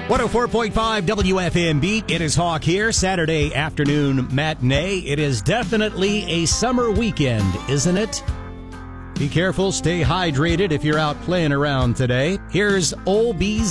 104.5 WFMB. It is Hawk here. Saturday afternoon matinee. It is definitely a summer weekend, isn't it? Be careful. Stay hydrated if you're out playing around today. Here's Old Bees